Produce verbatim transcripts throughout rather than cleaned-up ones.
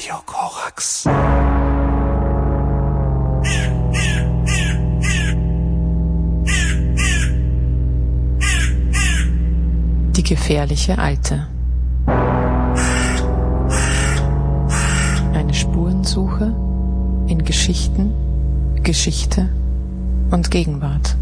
Radio Korax. Die gefährliche Alte. Eine Spurensuche in Geschichten, Geschichte und Gegenwart.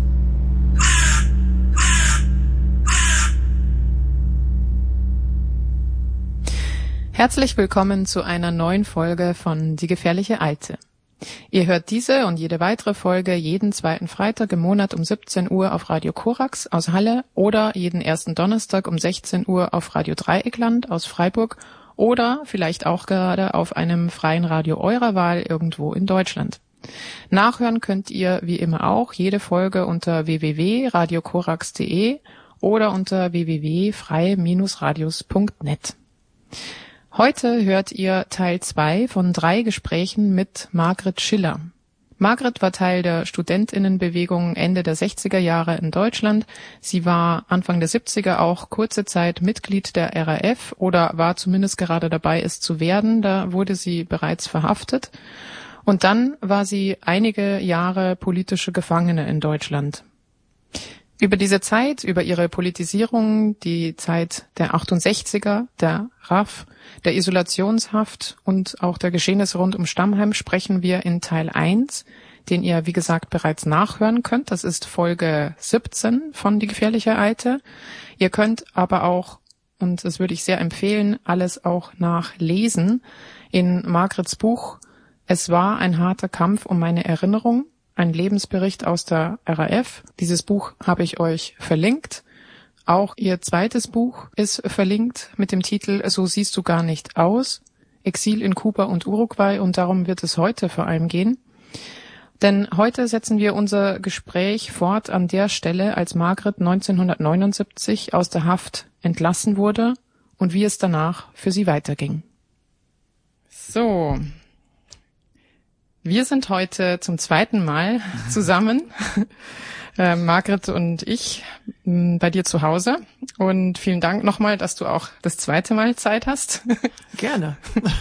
Herzlich willkommen zu einer neuen Folge von Die gefährliche Alte. Ihr hört diese und jede weitere Folge jeden zweiten Freitag im Monat um siebzehn Uhr auf Radio Korax aus Halle oder jeden ersten Donnerstag um sechzehn Uhr auf Radio Dreieckland aus Freiburg oder vielleicht auch gerade auf einem freien Radio eurer Wahl irgendwo in Deutschland. Nachhören könnt ihr wie immer auch jede Folge unter w w w punkt radio korax punkt d e oder unter w w w punkt freie radios punkt net. Heute hört ihr Teil zwei von drei Gesprächen mit Margret Schiller. Margret war Teil der Studentinnenbewegung Ende der sechziger Jahre in Deutschland. Sie war Anfang der siebziger auch kurze Zeit Mitglied der R A F oder war zumindest gerade dabei, es zu werden. Da wurde sie bereits verhaftet. Und dann war sie einige Jahre politische Gefangene in Deutschland. Über diese Zeit, über ihre Politisierung, die Zeit der achtundsechziger, der R A F, der Isolationshaft und auch der Geschehnisse rund um Stammheim sprechen wir in Teil eins, den ihr, wie gesagt, bereits nachhören könnt. Das ist Folge siebzehn von Die gefährliche Alte. Ihr könnt aber auch, und das würde ich sehr empfehlen, alles auch nachlesen in Margrets Buch Es war ein harter Kampf um meine Erinnerung. Ein Lebensbericht aus der R A F. Dieses Buch habe ich euch verlinkt. Auch ihr zweites Buch ist verlinkt mit dem Titel So siehst du gar nicht aus. Exil in Kuba und Uruguay, und darum wird es heute vor allem gehen. Denn heute setzen wir unser Gespräch fort an der Stelle, als Margret neunzehnhundertneunundsiebzig aus der Haft entlassen wurde und wie es danach für sie weiterging. So. Wir sind heute zum zweiten Mal zusammen, äh, Margret und ich, m, bei dir zu Hause. Und vielen Dank nochmal, dass du auch das zweite Mal Zeit hast. Gerne.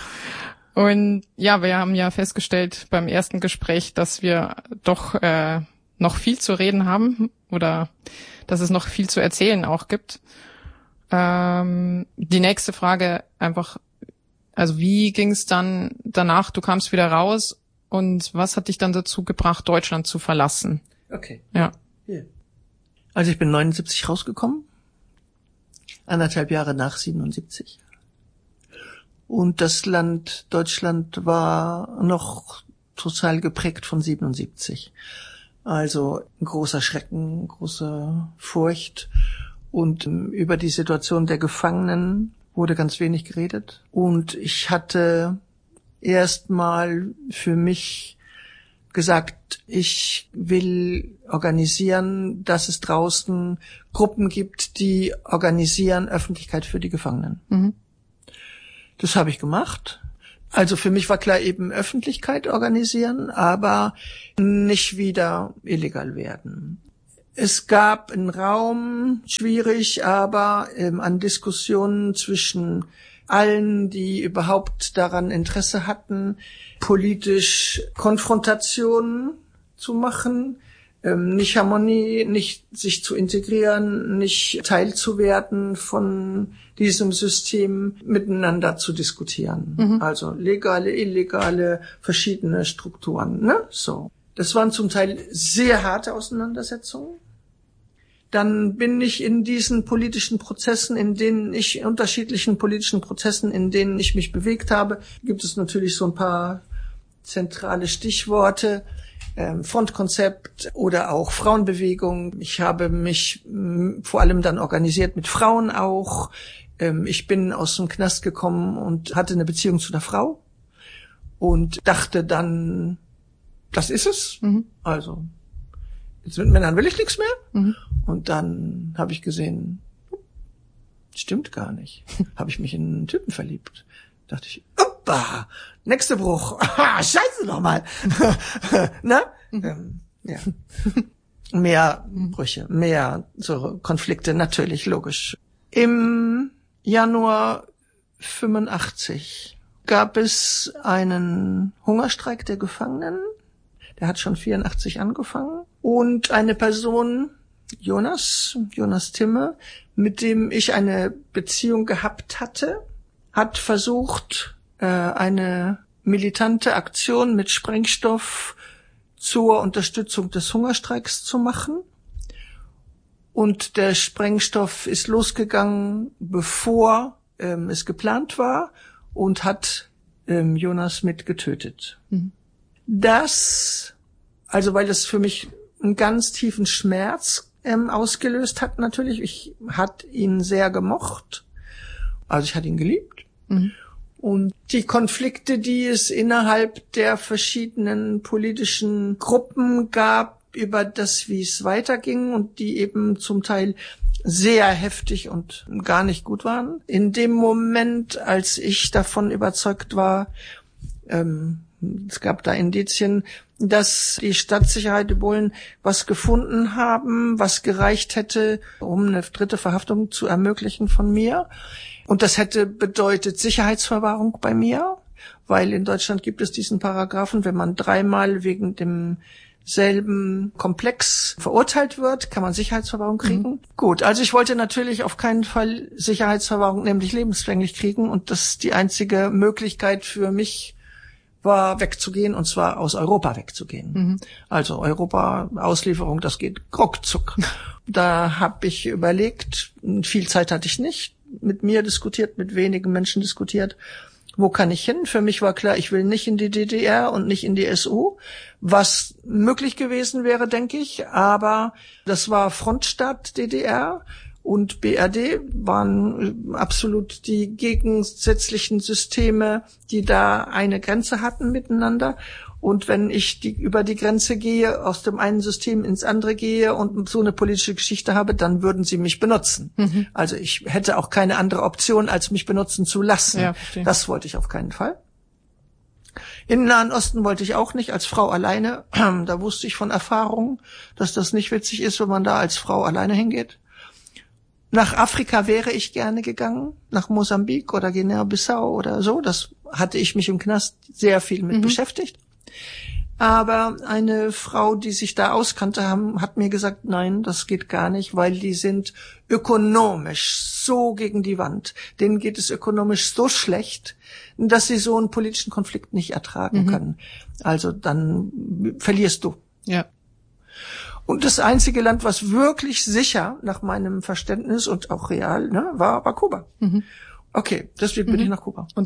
Und ja, wir haben ja festgestellt beim ersten Gespräch, dass wir doch äh, noch viel zu reden haben oder dass es noch viel zu erzählen auch gibt. Ähm, die nächste Frage einfach, also wie ging es dann danach? Du kamst wieder raus. Und was hat dich dann dazu gebracht, Deutschland zu verlassen? Okay. Ja. Yeah. Also ich bin neunundsiebzig rausgekommen, anderthalb Jahre nach siebenundsiebzig. Und das Land Deutschland war noch total geprägt von siebenundsiebzig. Also ein großer Schrecken, große Furcht. Und über die Situation der Gefangenen wurde ganz wenig geredet. Und ich hatte erstmal für mich gesagt, ich will organisieren, dass es draußen Gruppen gibt, die organisieren Öffentlichkeit für die Gefangenen. Mhm. Das habe ich gemacht. Also für mich war klar, eben Öffentlichkeit organisieren, aber nicht wieder illegal werden. Es gab einen Raum, schwierig, aber ähm, an Diskussionen zwischen allen, die überhaupt daran Interesse hatten, politisch Konfrontationen zu machen, ähm, nicht Harmonie, nicht sich zu integrieren, nicht Teil zu werden von diesem System, miteinander zu diskutieren. Mhm. Also legale, illegale, verschiedene Strukturen, ne? So. Das waren zum Teil sehr harte Auseinandersetzungen. Dann bin ich in diesen politischen Prozessen, in denen ich, unterschiedlichen politischen Prozessen, in denen ich mich bewegt habe, gibt es natürlich so ein paar zentrale Stichworte, ähm, Frontkonzept oder auch Frauenbewegung. Ich habe mich mh, vor allem dann organisiert mit Frauen auch. Ähm, ich bin aus dem Knast gekommen und hatte eine Beziehung zu einer Frau und dachte dann, das ist es. Mhm. Also jetzt mit Männern will ich nichts mehr. Mhm. Und dann habe ich gesehen, stimmt gar nicht. Habe ich mich in einen Typen verliebt. Dachte ich, oppa, nächster Bruch. Aha, scheiße nochmal. Ne? Mhm. Ähm, ja. Mehr Brüche, mehr so Konflikte, natürlich, logisch. Im Januar fünfundachtzig gab es einen Hungerstreik der Gefangenen. Der hat schon vierundachtzig angefangen. Und eine Person, Jonas, Jonas Timme, mit dem ich eine Beziehung gehabt hatte, hat versucht, eine militante Aktion mit Sprengstoff zur Unterstützung des Hungerstreiks zu machen. Und der Sprengstoff ist losgegangen, bevor ähm, es geplant war, und hat ähm, Jonas mit getötet. Mhm. Das, also weil es für mich einen ganz tiefen Schmerz ähm, ausgelöst hat natürlich. Ich hatte ihn sehr gemocht. Also ich hatte ihn geliebt. Mhm. Und die Konflikte, die es innerhalb der verschiedenen politischen Gruppen gab, über das, wie es weiterging und die eben zum Teil sehr heftig und gar nicht gut waren. In dem Moment, als ich davon überzeugt war, ähm, es gab da Indizien, dass die Stadtsicherheit, die Bullen, was gefunden haben, was gereicht hätte, um eine dritte Verhaftung zu ermöglichen von mir. Und das hätte bedeutet Sicherheitsverwahrung bei mir, weil in Deutschland gibt es diesen Paragraphen, wenn man dreimal wegen dem selben Komplex verurteilt wird, kann man Sicherheitsverwahrung kriegen. Mhm. Gut, also ich wollte natürlich auf keinen Fall Sicherheitsverwahrung, nämlich lebenslänglich kriegen, und das die einzige Möglichkeit für mich war, wegzugehen, und zwar aus Europa wegzugehen. Mhm. Also Europa, Auslieferung, das geht ruckzuck. Da habe ich überlegt, viel Zeit hatte ich nicht, mit mir diskutiert, mit wenigen Menschen diskutiert, wo kann ich hin? Für mich war klar, ich will nicht in die D D R und nicht in die S U, was möglich gewesen wäre, denke ich. Aber das war Frontstaat D D R und B R D, waren absolut die gegensätzlichen Systeme, die da eine Grenze hatten miteinander. Und wenn ich die, über die Grenze gehe, aus dem einen System ins andere gehe und so eine politische Geschichte habe, dann würden sie mich benutzen. Mhm. Also ich hätte auch keine andere Option, als mich benutzen zu lassen. Ja, das wollte ich auf keinen Fall. In den Nahen Osten wollte ich auch nicht, als Frau alleine. Da wusste ich von Erfahrung, dass das nicht witzig ist, wenn man da als Frau alleine hingeht. Nach Afrika wäre ich gerne gegangen, nach Mosambik oder Guinea-Bissau oder so. Das hatte ich mich im Knast sehr viel mit mhm. beschäftigt. Aber eine Frau, die sich da auskannte, haben, hat mir gesagt, nein, das geht gar nicht, weil die sind ökonomisch so gegen die Wand. Denen geht es ökonomisch so schlecht, dass sie so einen politischen Konflikt nicht ertragen mhm. können. Also dann verlierst du. Ja. Und das einzige Land, was wirklich sicher nach meinem Verständnis und auch real, ne, war, war Kuba. Mhm. Okay, deswegen mhm. bin ich nach Kuba. Und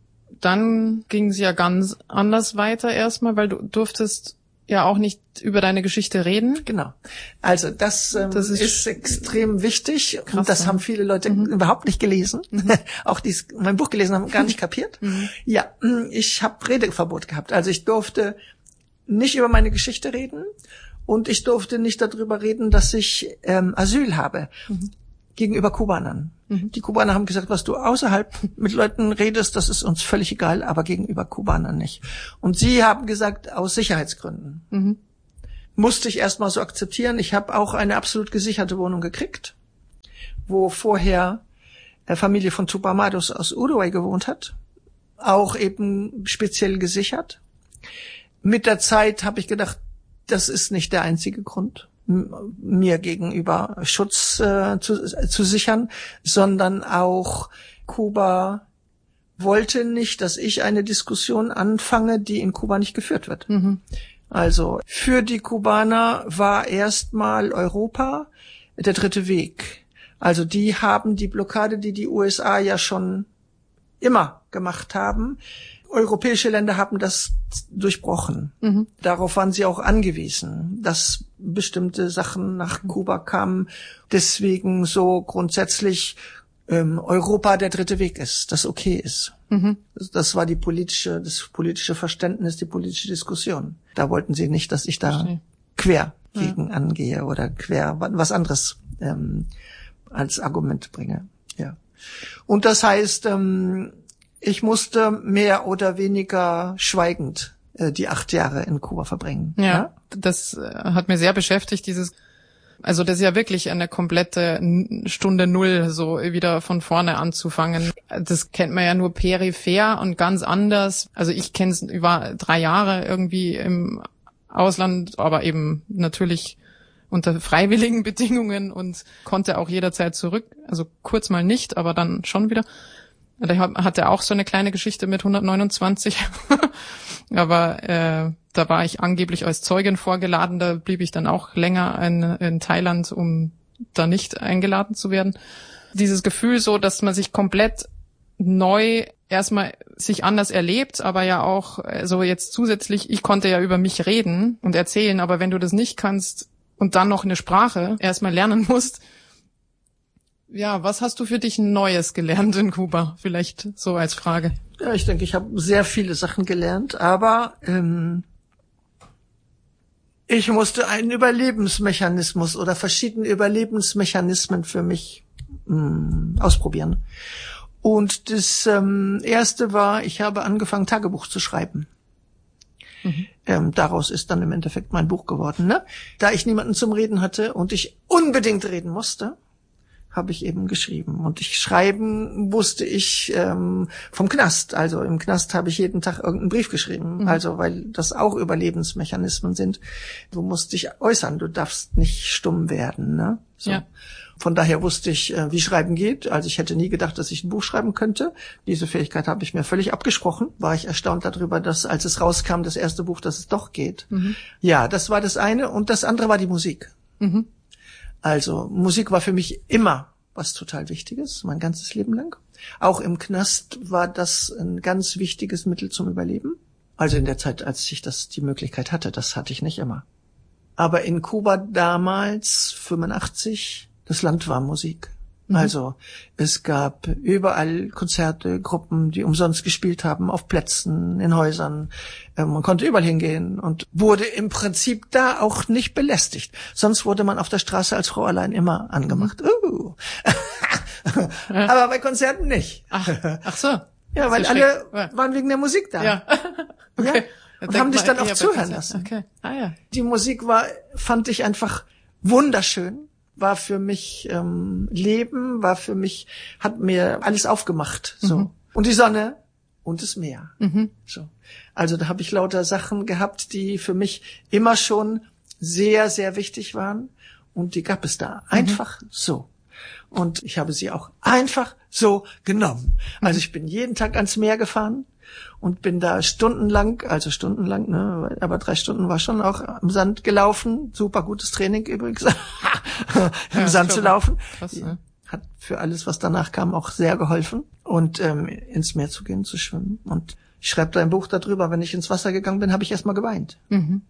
dann ging es ja ganz anders weiter erstmal, weil du durftest ja auch nicht über deine Geschichte reden. Genau. Also das, ähm, das ist, ist extrem wichtig. Krass, und das ja. haben viele Leute mhm. überhaupt nicht gelesen. Mhm. Auch die mein Buch gelesen haben, gar nicht kapiert. Mhm. Ja, ich habe Redeverbot gehabt. Also ich durfte nicht über meine Geschichte reden und ich durfte nicht darüber reden, dass ich ähm, Asyl habe. Mhm. Gegenüber Kubanern. Mhm. Die Kubaner haben gesagt, was du außerhalb mit Leuten redest, das ist uns völlig egal, aber gegenüber Kubanern nicht. Und sie haben gesagt, aus Sicherheitsgründen. Mhm. Musste ich erstmal so akzeptieren. Ich habe auch eine absolut gesicherte Wohnung gekriegt, wo vorher eine Familie von Tupamaros aus Uruguay gewohnt hat. Auch eben speziell gesichert. Mit der Zeit habe ich gedacht, das ist nicht der einzige Grund, mir gegenüber Schutz äh, zu, zu sichern, sondern auch Kuba wollte nicht, dass ich eine Diskussion anfange, die in Kuba nicht geführt wird. Mhm. Also für die Kubaner war erstmal Europa der dritte Weg. Also die haben die Blockade, die die U S A ja schon immer gemacht haben, europäische Länder haben das durchbrochen. Mhm. Darauf waren sie auch angewiesen, dass bestimmte Sachen nach Kuba kamen. Deswegen so grundsätzlich ähm, Europa der dritte Weg ist, das okay ist. Mhm. Das, das war die politische, das politische Verständnis, die politische Diskussion. Da wollten sie nicht, dass ich da Verstehe. quer gegen ja. angehe oder quer was anderes ähm, als Argument bringe. Ja. Und das heißt, ähm, ich musste mehr oder weniger schweigend äh, die acht Jahre in Kuba verbringen. Ja, ja? Das äh, hat mir sehr beschäftigt, dieses Also das ist ja wirklich eine komplette Stunde Null, so wieder von vorne anzufangen. Das kennt man ja nur peripher und ganz anders. Also ich kenne es über drei Jahre irgendwie im Ausland, aber eben natürlich unter freiwilligen Bedingungen und konnte auch jederzeit zurück. Also kurz mal nicht, aber dann schon wieder. Der hatte auch so eine kleine Geschichte mit hundertneunundzwanzig. Aber äh, da war ich angeblich als Zeugin vorgeladen. Da blieb ich dann auch länger in, in Thailand, um da nicht eingeladen zu werden. Dieses Gefühl so, dass man sich komplett neu erstmal sich anders erlebt, aber ja auch so also jetzt zusätzlich, ich konnte ja über mich reden und erzählen, aber wenn du das nicht kannst und dann noch eine Sprache erstmal lernen musst, ja, was hast du für dich Neues gelernt in Kuba? Vielleicht so als Frage. Ja, ich denke, ich habe sehr viele Sachen gelernt, aber ähm, ich musste einen Überlebensmechanismus oder verschiedene Überlebensmechanismen für mich mh, ausprobieren. Und das ähm, erste war, ich habe angefangen, Tagebuch zu schreiben. Mhm. Ähm, daraus ist dann im Endeffekt mein Buch geworden, ne? Da ich niemanden zum Reden hatte und ich unbedingt reden musste, habe ich eben geschrieben. Und ich schreiben wusste ich ähm, vom Knast. Also im Knast habe ich jeden Tag irgendeinen Brief geschrieben. Mhm. Also weil das auch Überlebensmechanismen sind. Du musst dich äußern, du darfst nicht stumm werden. Ne? So. Ja. Von daher wusste ich, äh, wie Schreiben geht. Also ich hätte nie gedacht, dass ich ein Buch schreiben könnte. Diese Fähigkeit habe ich mir völlig abgesprochen. War ich erstaunt darüber, dass als es rauskam, das erste Buch, dass es doch geht. Mhm. Ja, das war das eine. Und das andere war die Musik. Mhm. Also Musik war für mich immer was total Wichtiges, mein ganzes Leben lang. Auch im Knast war das ein ganz wichtiges Mittel zum Überleben. Also in der Zeit, als ich das die Möglichkeit hatte, das hatte ich nicht immer. Aber in Kuba damals, fünfundachtzig, das Land war Musik. Mhm. Also es gab überall Konzerte, Gruppen, die umsonst gespielt haben, auf Plätzen, in Häusern. Man konnte überall hingehen und wurde im Prinzip da auch nicht belästigt. Sonst wurde man auf der Straße als Frau allein immer angemacht. Mhm. Uh. Aber bei Konzerten nicht. Ach, ach so. Ja, weil alle ja. waren wegen der Musik da. Ja. Okay. Ja? Und haben dich dann auch zuhören lassen. Okay. Ah, ja. Die Musik war, fand ich einfach wunderschön. War für mich ähm, Leben, war für mich, hat mir alles aufgemacht. So. Mhm. Und die Sonne und das Meer. Mhm. So. Also da habe ich lauter Sachen gehabt, die für mich immer schon sehr, sehr wichtig waren. Und die gab es da einfach mhm. so. Und ich habe sie auch einfach so genommen. Also ich bin jeden Tag ans Meer gefahren und bin da stundenlang, also stundenlang, ne, aber drei Stunden war schon auch am Sand gelaufen. Super gutes Training übrigens, im ja, Sand zu laufen. Krass, ne? Hat für alles, was danach kam, auch sehr geholfen. Und ähm, ins Meer zu gehen, zu schwimmen. Und ich schreibe da ein Buch darüber, wenn ich ins Wasser gegangen bin, habe ich erstmal geweint. Mhm.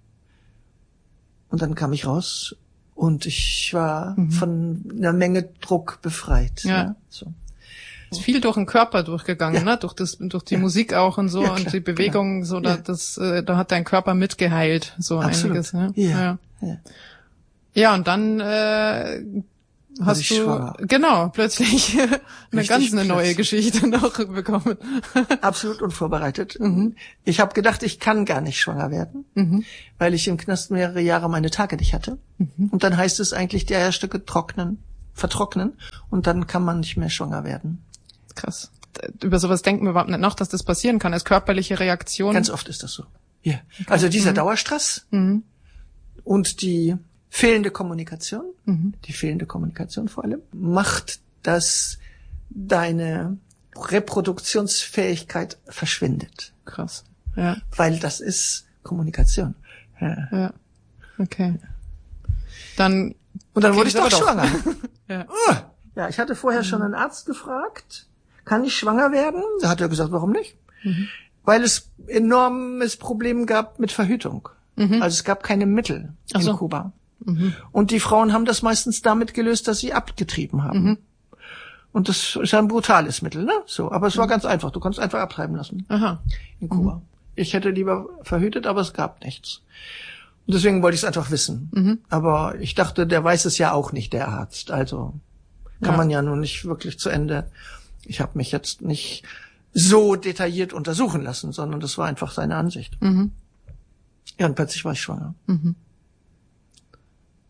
Und dann kam ich raus und ich war mhm. von einer Menge Druck befreit. Ja. Ne? So. Ist viel durch den Körper durchgegangen, ja. ne? Durch das, durch die ja. Musik auch und so ja, und die Bewegung, genau. so da, ja. das, äh, da hat dein Körper mitgeheilt, so Absolut. einiges. Ne? Ja. Ja. Ja. ja, und dann äh, hast du schwanger. Genau plötzlich eine Richtig ganz eine neue Geschichte noch bekommen. Absolut unvorbereitet. Mhm. Ich habe gedacht, ich kann gar nicht schwanger werden, mhm. weil ich im Knast mehrere Jahre meine Tage nicht hatte. Mhm. Und dann heißt es eigentlich, die Eierstücke trocknen, vertrocknen und dann kann man nicht mehr schwanger werden. Krass. Über sowas denken wir überhaupt nicht nach, dass das passieren kann, als körperliche Reaktion. Ganz oft ist das so. Ja. Okay. Also dieser mhm. Dauerstress mhm. und die fehlende Kommunikation, mhm. die fehlende Kommunikation vor allem, macht, dass deine Reproduktionsfähigkeit verschwindet. Krass. Ja. Weil das ist Kommunikation. Ja. ja. Okay. Dann und dann wurde ich doch schwanger. ja. ja, ich hatte vorher mhm. schon einen Arzt gefragt, kann ich schwanger werden? Da hat er gesagt, warum nicht? Mhm. Weil es enormes Problem gab mit Verhütung. Mhm. Also es gab keine Mittel in so. Kuba. Mhm. Und die Frauen haben das meistens damit gelöst, dass sie abgetrieben haben. Mhm. Und das ist ja ein brutales Mittel, ne? So, aber es war mhm. ganz einfach. Du konntest einfach abtreiben lassen. Aha. In Kuba. Mhm. Ich hätte lieber verhütet, aber es gab nichts. Und deswegen wollte ich es einfach wissen. Mhm. Aber ich dachte, der weiß es ja auch nicht, der Arzt. Also kann ja. man ja nun nicht wirklich zu Ende. Ich habe mich jetzt nicht so detailliert untersuchen lassen, sondern das war einfach seine Ansicht. Mhm. Ja, und plötzlich war ich schwanger. Mhm.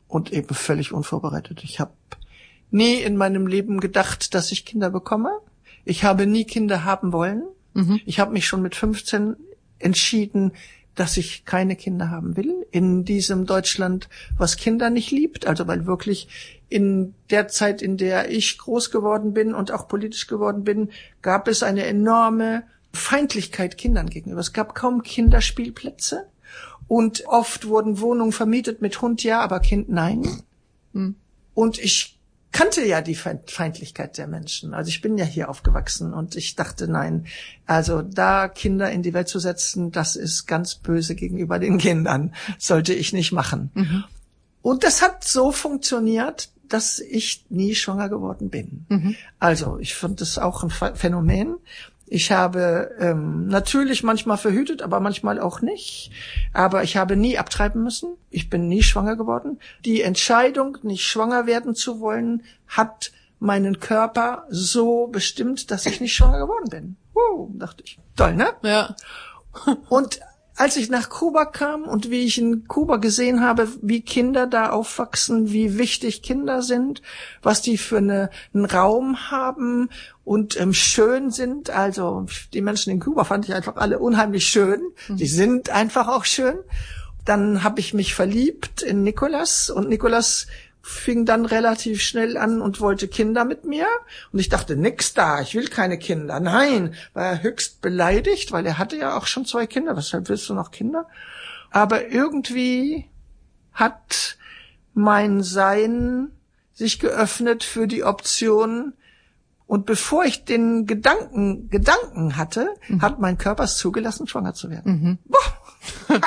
und eben völlig unvorbereitet. Ich habe nie in meinem Leben gedacht, dass ich Kinder bekomme. Ich habe nie Kinder haben wollen. Mhm. Ich habe mich schon mit fünfzehn entschieden, dass ich keine Kinder haben will. In diesem Deutschland, was Kinder nicht liebt. Also weil wirklich in der Zeit, in der ich groß geworden bin und auch politisch geworden bin, gab es eine enorme Feindlichkeit Kindern gegenüber. Es gab kaum Kinderspielplätze. Und oft wurden Wohnungen vermietet mit Hund, ja, aber Kind, nein. Mhm. Und ich kannte ja die Feindlichkeit der Menschen. Also ich bin ja hier aufgewachsen und ich dachte, nein, also da Kinder in die Welt zu setzen, das ist ganz böse gegenüber den Kindern. Sollte ich nicht machen. Mhm. Und das hat so funktioniert, dass ich nie schwanger geworden bin. Mhm. Also ich fand das auch ein Phänomen. Ich habe ähm, natürlich manchmal verhütet, aber manchmal auch nicht. Aber ich habe nie abtreiben müssen. Ich bin nie schwanger geworden. Die Entscheidung, nicht schwanger werden zu wollen, hat meinen Körper so bestimmt, dass ich nicht schwanger geworden bin. Uh, dachte ich. Toll, ne? Ja. Und als ich nach Kuba kam und wie ich in Kuba gesehen habe, wie Kinder da aufwachsen, wie wichtig Kinder sind, was die für eine, einen Raum haben und ähm, schön sind. Also die Menschen in Kuba fand ich einfach alle unheimlich schön. Mhm. Die sind einfach auch schön. Dann habe ich mich verliebt in Nicolas und Nicolas fing dann relativ schnell an und wollte Kinder mit mir. Und ich dachte, nix da, ich will keine Kinder. Nein, war er höchst beleidigt, weil er hatte ja auch schon zwei Kinder. Weshalb willst du noch Kinder? Aber irgendwie hat mein Sein sich geöffnet für die Option. Und bevor ich den Gedanken, Gedanken hatte, mhm. hat mein Körper es zugelassen, schwanger zu werden. Mhm.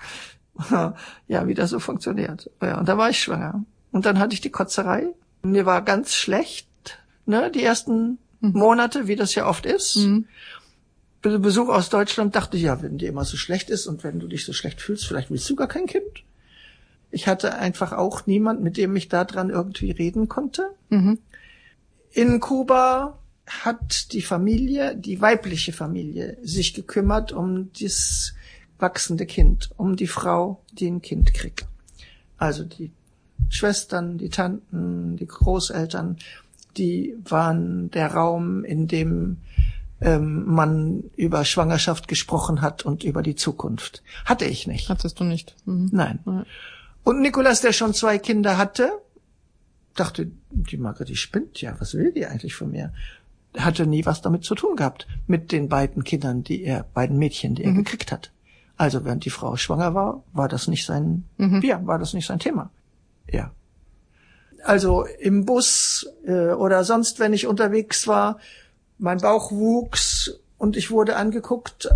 Ja, wie das so funktioniert. Ja, und da war ich schwanger. Und dann hatte ich die Kotzerei. Mir war ganz schlecht, ne, die ersten mhm. Monate, wie das ja oft ist. Mhm. Besuch aus Deutschland, dachte ich, ja, wenn dir immer so schlecht ist und wenn du dich so schlecht fühlst, vielleicht willst du gar kein Kind. Ich hatte einfach auch niemand, mit dem ich da dran irgendwie reden konnte. Mhm. In Kuba hat die Familie, die weibliche Familie, sich gekümmert um das wachsende Kind, um die Frau, die ein Kind kriegt. Also die Schwestern, die Tanten, die Großeltern, die waren der Raum, in dem ähm, man über Schwangerschaft gesprochen hat und über die Zukunft. Hatte ich nicht. Hattest du nicht? Mhm. Nein. Ja. Und Nicolas, der schon zwei Kinder hatte, dachte, die Margret, die spinnt ja, was will die eigentlich von mir? Hatte nie was damit zu tun gehabt, mit den beiden Kindern, die er, beiden Mädchen, die er mhm. gekriegt hat. Also während die Frau schwanger war, war das nicht sein, mhm. ja, war das nicht sein Thema. Ja. Also im Bus äh, oder sonst, wenn ich unterwegs war, mein Bauch wuchs und ich wurde angeguckt.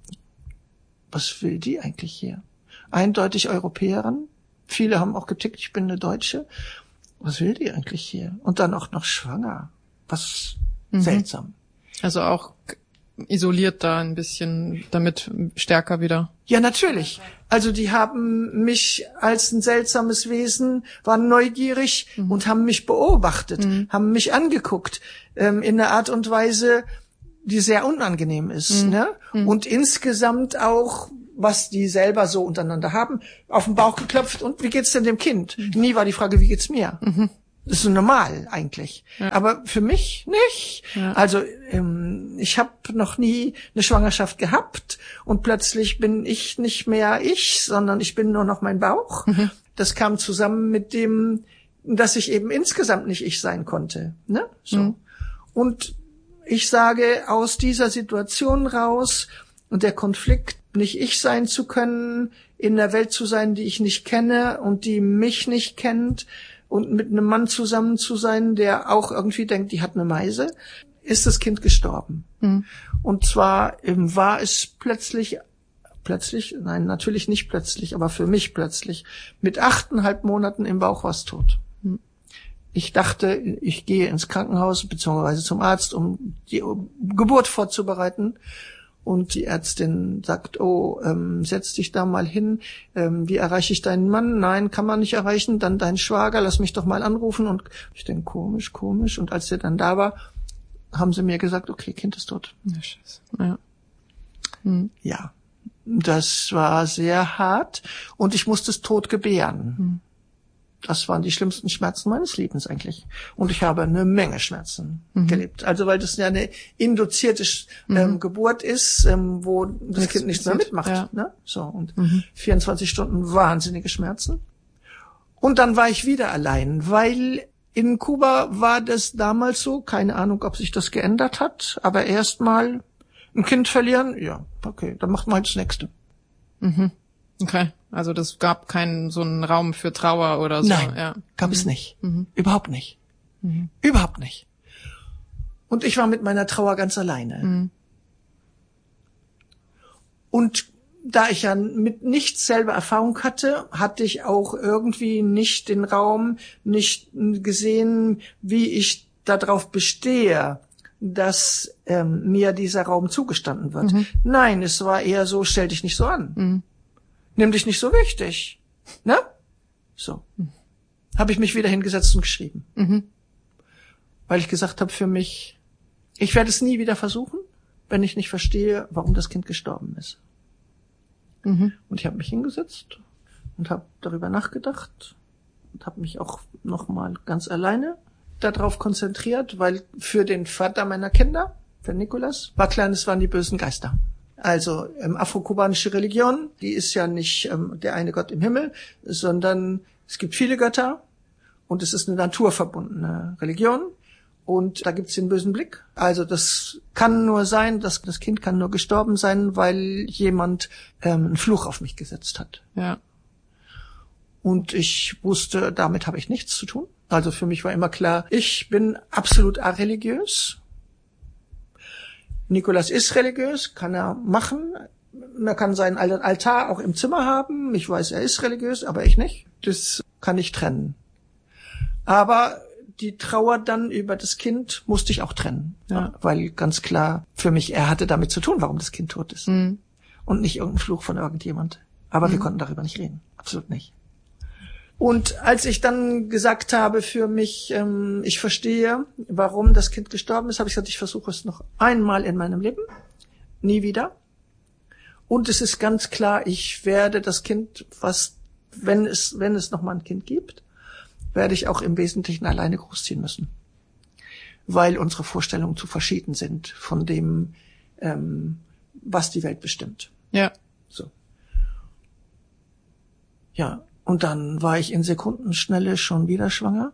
Was will die eigentlich hier? Eindeutig Europäerin. Viele haben auch getickt, ich bin eine Deutsche. Was will die eigentlich hier? Und dann auch noch schwanger. Was mhm. seltsam. Also auch isoliert da ein bisschen, damit stärker wieder. Ja, natürlich. Also die haben mich als ein seltsames Wesen, waren neugierig mhm. und haben mich beobachtet, mhm. haben mich angeguckt, ähm, in einer Art und Weise, die sehr unangenehm ist. Mhm. Ne? Mhm. Und insgesamt auch, was die selber so untereinander haben, auf den Bauch geklopft und wie geht's denn dem Kind? Mhm. Nie war die Frage, wie geht's mir? Mhm. Das ist so normal eigentlich. Ja. Aber für mich nicht. Ja. Also ähm, ich habe noch nie eine Schwangerschaft gehabt und plötzlich bin ich nicht mehr ich, sondern ich bin nur noch mein Bauch. Mhm. Das kam zusammen mit dem, dass ich eben insgesamt nicht ich sein konnte. Ne? So. Mhm. Und ich sage, aus dieser Situation raus und der Konflikt, nicht ich sein zu können, in der Welt zu sein, die ich nicht kenne und die mich nicht kennt, und mit einem Mann zusammen zu sein, der auch irgendwie denkt, die hat eine Meise, ist das Kind gestorben. Mhm. Und zwar ähm, war es plötzlich, plötzlich, nein, natürlich nicht plötzlich, aber für mich plötzlich, mit achteinhalb Monaten im Bauch war es tot. Mhm. Ich dachte, ich gehe ins Krankenhaus beziehungsweise zum Arzt, um die Geburt vorzubereiten. Und die Ärztin sagt, oh, ähm, setz dich da mal hin. Ähm, wie erreiche ich deinen Mann? Nein, kann man nicht erreichen. Dann dein Schwager, lass mich doch mal anrufen. Und ich denke, komisch, komisch. Und als der dann da war, haben sie mir gesagt, okay, Kind ist tot. Ja, scheiße. Ja. Hm. Ja, das war sehr hart. Und ich musste es tot gebären. Hm. das waren die schlimmsten Schmerzen meines Lebens eigentlich. Und ich habe eine Menge Schmerzen mhm. gelebt. Also weil das ja eine induzierte ähm, mhm. Geburt ist, ähm, wo das nichts Kind nichts mehr mitmacht. Ja. Ne? So, und mhm. vierundzwanzig Stunden wahnsinnige Schmerzen. Und dann war ich wieder allein, weil in Kuba war das damals so, keine Ahnung, ob sich das geändert hat, aber erstmal ein Kind verlieren, ja, okay, dann macht man halt das Nächste. Mhm. Okay, also das gab keinen so einen Raum für Trauer oder so. Nein, ja. gab mhm. es nicht. Mhm. Überhaupt nicht. Mhm. Überhaupt nicht. Und ich war mit meiner Trauer ganz alleine. Mhm. Und da ich ja mit nichts selber Erfahrung hatte, hatte ich auch irgendwie nicht den Raum, nicht gesehen, wie ich darauf bestehe, dass ähm, mir dieser Raum zugestanden wird. Mhm. Nein, es war eher so, stell dich nicht so an. Mhm. Nimm dich nicht so wichtig. Ne? So. Mhm. Habe ich mich wieder hingesetzt und geschrieben. Mhm. Weil ich gesagt habe für mich, ich werde es nie wieder versuchen, wenn ich nicht verstehe, warum das Kind gestorben ist. Mhm. Und ich habe mich hingesetzt und habe darüber nachgedacht und habe mich auch nochmal ganz alleine darauf konzentriert, weil für den Vater meiner Kinder, für Nicolas, war klar, es waren die bösen Geister. Also ähm, afrokubanische Religion, die ist ja nicht ähm, der eine Gott im Himmel, sondern es gibt viele Götter und es ist eine naturverbundene Religion. Und da gibt's den bösen Blick. Also das kann nur sein, dass das Kind kann nur gestorben sein, weil jemand ähm, einen Fluch auf mich gesetzt hat. Ja. Und ich wusste, damit habe ich nichts zu tun. Also für mich war immer klar, ich bin absolut areligiös. Nicolas ist religiös, kann er machen. Er kann seinen Altar auch im Zimmer haben. Ich weiß, er ist religiös, aber ich nicht. Das kann ich trennen. Aber die Trauer dann über das Kind musste ich auch trennen. Ja. Weil ganz klar für mich, er hatte damit zu tun, warum das Kind tot ist. Mhm. Und nicht irgendein Fluch von irgendjemand. Aber mhm. wir konnten darüber nicht reden. Absolut nicht. Und als ich dann gesagt habe für mich, ähm, ich verstehe, warum das Kind gestorben ist, habe ich gesagt, ich versuche es noch einmal in meinem Leben. Nie wieder. Und es ist ganz klar, ich werde das Kind, was, wenn es, wenn es noch mal ein Kind gibt, werde ich auch im Wesentlichen alleine großziehen müssen. Weil unsere Vorstellungen zu verschieden sind von dem, ähm, was die Welt bestimmt. Ja. So. Ja, und dann war ich in Sekundenschnelle schon wieder schwanger.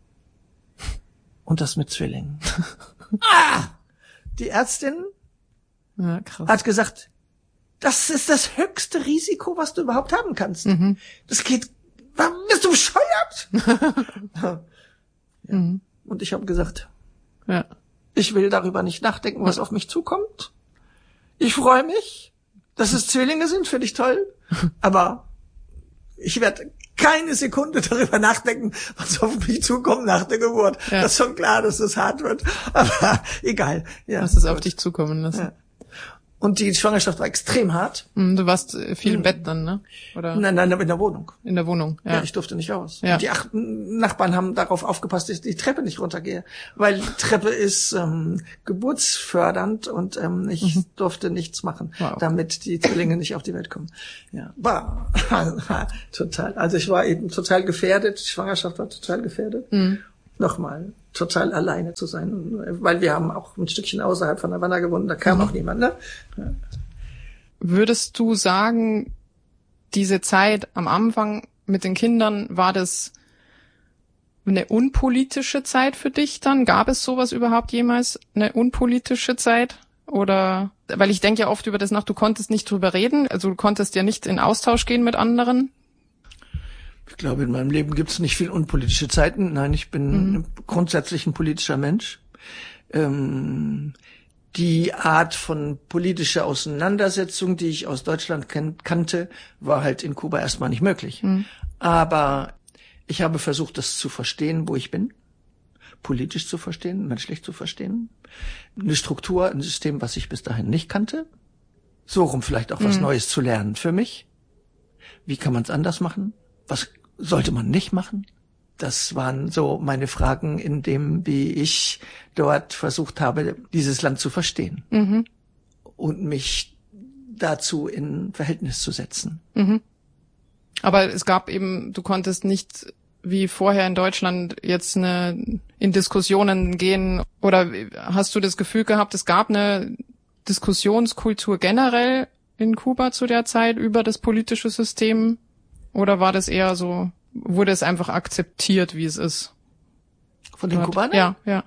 Und das mit Zwillingen. ah! Die Ärztin ja, krass. hat gesagt, das ist das höchste Risiko, was du überhaupt haben kannst. Mhm. Das geht Bist du bescheuert? ja. Mhm. Und ich habe gesagt, ja. ich will darüber nicht nachdenken, was auf mich zukommt. Ich freue mich, dass es Zwillinge sind, finde ich toll. Aber ich werde keine Sekunde darüber nachdenken, was auf mich zukommt nach der Geburt. Ja. Das ist schon klar, dass es hart wird. Aber egal. Ja, Lass es auf dich zukommen lassen. Ja. Und die Schwangerschaft war extrem hart. Du warst viel im Bett dann, ne? Oder? Nein, nein, in der Wohnung. In der Wohnung, ja. Ja, ich durfte nicht raus. Ja. Und die acht Nachbarn haben darauf aufgepasst, dass ich die Treppe nicht runtergehe. Weil die Treppe ist ähm, geburtsfördernd und ähm, ich mhm. durfte nichts machen, wow. damit die Zwillinge nicht auf die Welt kommen. Ja, war total. Also ich war eben total gefährdet. Die Schwangerschaft war total gefährdet. Mhm. Nochmal. Total alleine zu sein, weil wir haben auch ein Stückchen außerhalb von Havanna gewohnt, da kam mhm. auch niemand, ne? Ja. Würdest du sagen, diese Zeit am Anfang mit den Kindern, war das eine unpolitische Zeit für dich dann? Gab es sowas überhaupt jemals, eine unpolitische Zeit? Oder, weil ich denke ja oft über das nach, du konntest nicht drüber reden, also du konntest ja nicht in Austausch gehen mit anderen. Ich glaube, in meinem Leben gibt es nicht viel unpolitische Zeiten. Nein, ich bin mhm. grundsätzlich ein politischer Mensch. Ähm, die Art von politischer Auseinandersetzung, die ich aus Deutschland kan- kannte, war halt in Kuba erstmal nicht möglich. Mhm. Aber ich habe versucht, das zu verstehen, wo ich bin. Politisch zu verstehen, menschlich zu verstehen. Eine Struktur, ein System, was ich bis dahin nicht kannte. So rum vielleicht auch was mhm. Neues zu lernen für mich. Wie kann man es anders machen? Was sollte man nicht machen? Das waren so meine Fragen, in dem, wie ich dort versucht habe, dieses Land zu verstehen mhm. und mich dazu in Verhältnis zu setzen. Mhm. Aber es gab eben, du konntest nicht wie vorher in Deutschland jetzt eine, in Diskussionen gehen? Oder hast du das Gefühl gehabt, es gab eine Diskussionskultur generell in Kuba zu der Zeit über das politische System? Oder war das eher so, wurde es einfach akzeptiert, wie es ist? Von den dort? Kubanern? Ja, ja.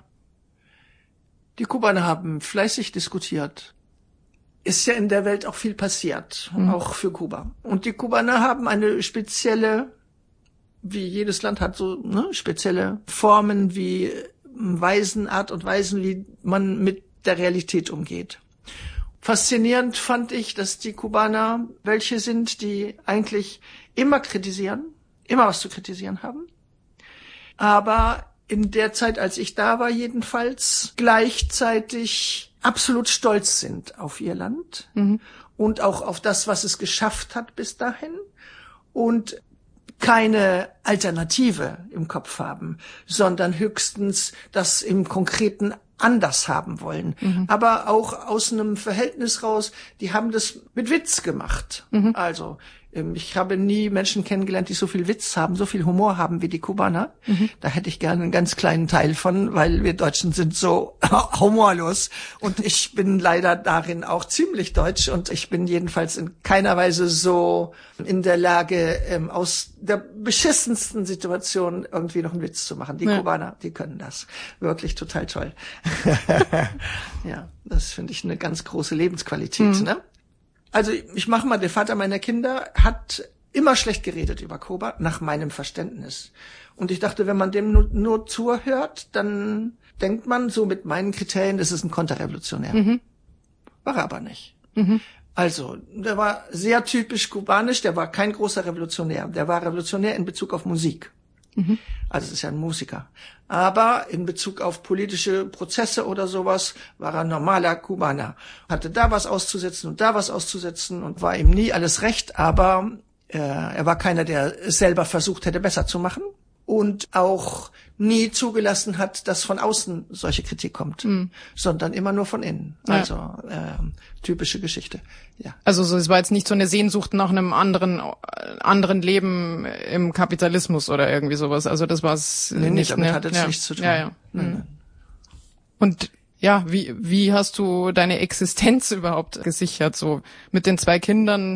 Die Kubaner haben fleißig diskutiert. Ist ja in der Welt auch viel passiert, mhm. auch für Kuba. Und die Kubaner haben eine spezielle, wie jedes Land hat so ne, spezielle Formen, wie Weisen, Art und Weisen, wie man mit der Realität umgeht. Faszinierend fand ich, dass die Kubaner welche sind, die eigentlich immer kritisieren, immer was zu kritisieren haben, aber in der Zeit, als ich da war jedenfalls, gleichzeitig absolut stolz sind auf ihr Land mhm. und auch auf das, was es geschafft hat bis dahin und keine Alternative im Kopf haben, sondern höchstens das im Konkreten anders haben wollen. Mhm. Aber auch aus einem Verhältnis raus, die haben das mit Witz gemacht. Mhm. Also ich habe nie Menschen kennengelernt, die so viel Witz haben, so viel Humor haben wie die Kubaner. Mhm. Da hätte ich gerne einen ganz kleinen Teil von, weil wir Deutschen sind so humorlos. Und ich bin leider darin auch ziemlich deutsch. Und ich bin jedenfalls in keiner Weise so in der Lage, ähm, aus der beschissensten Situation irgendwie noch einen Witz zu machen. Die ja. Kubaner, die können das. Wirklich total toll. Ja, das finde ich eine ganz große Lebensqualität, mhm. ne? Also ich mache mal, der Vater meiner Kinder hat immer schlecht geredet über Kuba, nach meinem Verständnis. Und ich dachte, wenn man dem nur, nur zuhört, dann denkt man, so mit meinen Kriterien, das ist ein Konterrevolutionär. Mhm. War er aber nicht. Mhm. Also, der war sehr typisch kubanisch, der war kein großer Revolutionär. Der war revolutionär in Bezug auf Musik. Mhm. Also es ist ja ein Musiker. Aber in Bezug auf politische Prozesse oder sowas war er ein normaler Kubaner. Hatte da was auszusetzen und da was auszusetzen und war ihm nie alles recht, aber äh, er war keiner, der es selber versucht hätte, besser zu machen. Und auch nie zugelassen hat, dass von außen solche Kritik kommt, mhm. sondern immer nur von innen. Ja. Also äh, typische Geschichte. Ja. Also so, es war jetzt nicht so eine Sehnsucht nach einem anderen anderen Leben im Kapitalismus oder irgendwie sowas. Also das war es nee, nicht. Damit ne? hat es ja. nichts zu tun. Ja, ja. Nein, nein. Und ja, wie wie hast du deine Existenz überhaupt gesichert? So mit den zwei Kindern.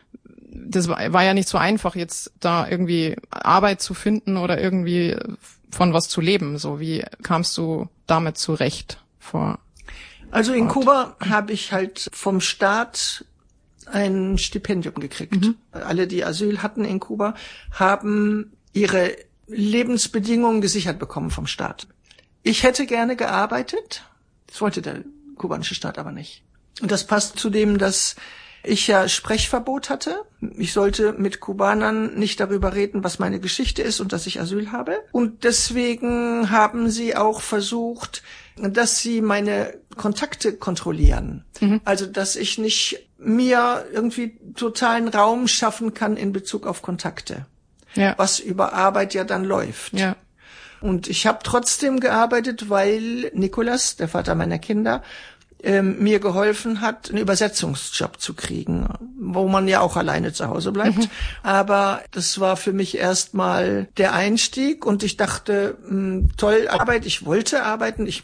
Das war, war ja nicht so einfach, jetzt da irgendwie Arbeit zu finden oder irgendwie von was zu leben. So, wie kamst du damit zurecht vor? Also in Ort? Kuba habe ich halt vom Staat ein Stipendium gekriegt. Mhm. Alle, die Asyl hatten in Kuba, haben ihre Lebensbedingungen gesichert bekommen vom Staat. Ich hätte gerne gearbeitet. Das wollte der kubanische Staat aber nicht. Und das passt zu dem, dass ich ja Sprechverbot hatte. Ich sollte mit Kubanern nicht darüber reden, was meine Geschichte ist und dass ich Asyl habe. Und deswegen haben sie auch versucht, dass sie meine Kontakte kontrollieren. Mhm. Also, dass ich nicht mir irgendwie totalen Raum schaffen kann in Bezug auf Kontakte. Ja. Was über Arbeit ja dann läuft. Ja. Und ich habe trotzdem gearbeitet, weil Nicolas, der Vater meiner Kinder, Ähm, mir geholfen hat, einen Übersetzungsjob zu kriegen, wo man ja auch alleine zu Hause bleibt. Mhm. Aber das war für mich erstmal der Einstieg und ich dachte, mh, toll, Arbeit, ich wollte arbeiten, ich